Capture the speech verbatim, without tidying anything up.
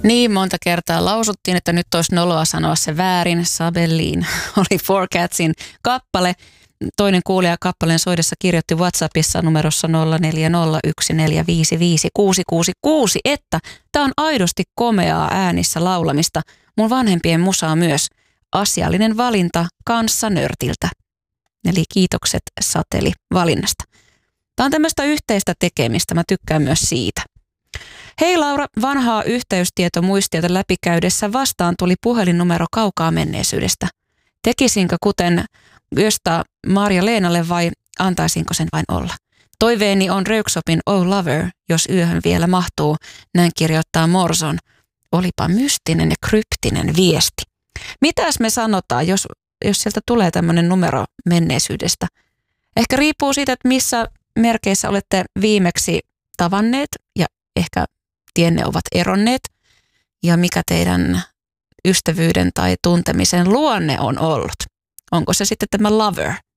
Niin monta kertaa lausuttiin, että nyt olisi noloa sanoa se väärin. Sabellin oli Four Catsin kappale. Toinen kuulija kappaleen soidessa kirjoitti WhatsAppissa numerossa nolla neljä nolla yksi neljä viisi viisi kuusi kuusi kuusi, että tämä on aidosti komeaa äänissä laulamista. Mun vanhempien musaa myös. Asiallinen valinta kanssa nörtiltä. Eli kiitokset Sateli valinnasta. Tämä on tämmöistä yhteistä tekemistä, mä tykkään myös siitä. Hei Laura, vanhaa yhteystietomuistiota läpikäydessä vastaan tuli puhelinnumero kaukaa menneisyydestä. Tekisinkö kuten Gösta Marja-Leenalle vai antaisinko sen vain olla? Toiveeni on Röyksoppin Oh Lover, jos yöhön vielä mahtuu, näin kirjoittaa Morson. Olipa mystinen ja kryptinen viesti. Mitäs me sanotaan, jos, jos sieltä tulee tämmöinen numero menneisyydestä? Ehkä riippuu siitä, että missä merkeissä olette viimeksi tavanneet ja ehkä tienne ovat eronneet ja mikä teidän ystävyyden tai tuntemisen luonne on ollut. Onko se sitten tämä lover